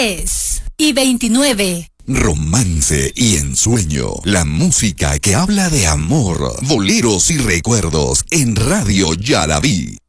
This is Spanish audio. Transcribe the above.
10:29. Romance y ensueño. La música que habla de amor, boleros y recuerdos en Radio Yaraví.